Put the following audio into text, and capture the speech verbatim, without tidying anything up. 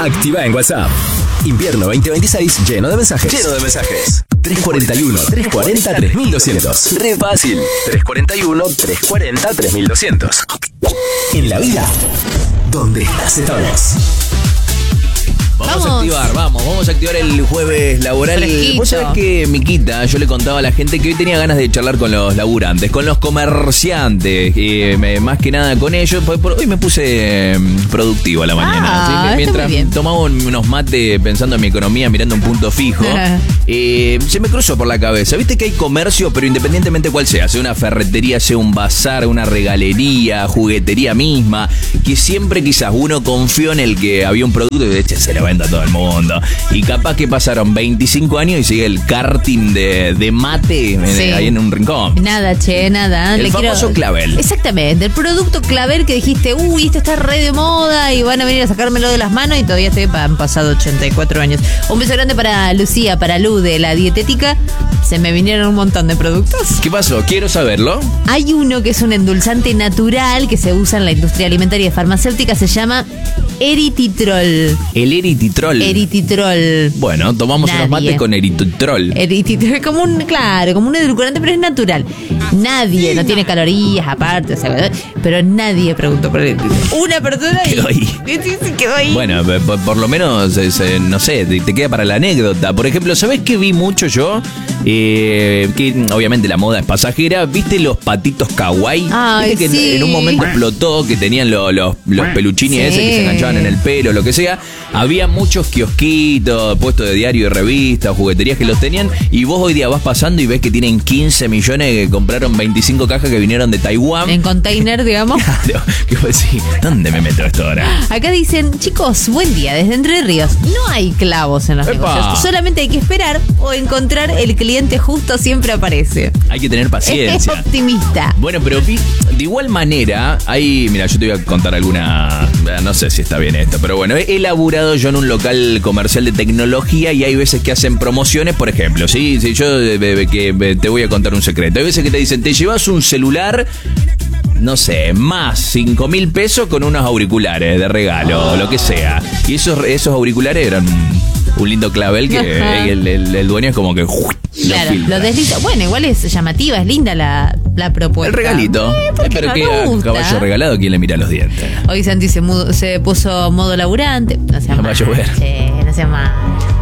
Activa en WhatsApp. Invierno veinte veintiséis lleno de mensajes. Lleno de mensajes. tres cuarenta y uno, trescientos cuarenta, tres mil doscientos. Re fácil. tres cuarenta y uno, trescientos cuarenta, tres mil doscientos. En la vida, donde estás todos. Vamos, vamos a activar, vamos, vamos a activar el jueves laboral. Fresquito. Vos sabés que, Miquita, yo le contaba a la gente que hoy tenía ganas de charlar con los laburantes, con los comerciantes, eh, me, más que nada con ellos. Por, por, hoy me puse eh, productivo a la mañana. Ah, ¿sí? Mientras tomaba unos mates pensando en mi economía, mirando un punto fijo, eh, se me cruzó por la cabeza. Viste que hay comercio, pero independientemente cuál sea, sea una ferretería, sea un bazar, una regalería, juguetería misma, que siempre quizás uno confió en el que había un producto y de hecho se lo vende a todo el mundo. Y capaz que pasaron veinticinco años y sigue el karting de, de mate Sí. en, ahí en un rincón. Nada, che, nada. El Le famoso quiero... clavel. Exactamente, el producto clavel que dijiste, uy, esto está re de moda y van a venir a sacármelo de las manos y todavía estoy, han pasado ochenta y cuatro años. Un beso grande para Lucía, para Lu de la dietética. Se me vinieron un montón de productos. ¿Qué pasó? Quiero saberlo. Hay uno que es un endulzante natural que se usa en la industria alimentaria y farmacéutica, se llama Erititrol. El erititrol. Erititrol. Bueno, tomamos Nadie. unos mates con erititrol. Erititrol, como un, claro, como un edulcorante, pero es natural. Nadie, no tiene calorías aparte, o sea, pero nadie preguntó por erititrol. Una persona y Quedó ahí. Sí, sí, quedó ahí. Bueno, por, por lo menos, es, eh, no sé, te, te queda para la anécdota. Por ejemplo, ¿sabés qué vi mucho yo? Eh, que obviamente la moda es pasajera. ¿Viste los patitos kawaii? Ay, ¿Viste que sí. en, en un momento explotó, que tenían lo- los, los peluchines Sí. ese que se enganchaban en el pelo, lo que sea? Había muchos kiosquitos, puestos de diario y revistas, jugueterías que los tenían. Y vos hoy día vas pasando y ves que tienen quince millones, que compraron veinticinco cajas que vinieron de Taiwán. En container, digamos. Claro, que vos decís, ¿dónde me meto esto ahora? Acá dicen, chicos, buen día, desde Entre Ríos. No hay clavos en los ¡Epa! negocios. Solamente hay que esperar o encontrar el cliente justo, siempre aparece. Hay que tener Es paciencia. optimista. Bueno, pero vi- de igual manera, hay, mira, yo te voy a contar alguna, no sé si está bien esto, pero bueno, he laburado yo en un local comercial de tecnología y hay veces que hacen promociones, por ejemplo, sí, sí, yo eh, eh, que eh, te voy a contar un secreto. Hay veces que te dicen, te llevas un celular, no sé, más cinco mil pesos con unos auriculares de regalo, o lo que sea. Y esos, esos auriculares eran un lindo clavel que Ajá. el, el- el dueño es como que ¡uf! Lo Claro, filtra. lo desliza. Bueno, igual es llamativa, es linda la, la propuesta. El regalito. Eh, ¿por qué Pero no que me a gusta? caballo regalado, ¿quién le mira los dientes? Hoy Santi se, mudo- se puso modo laburante. No sea Va a mal, llover. che, no sea mal.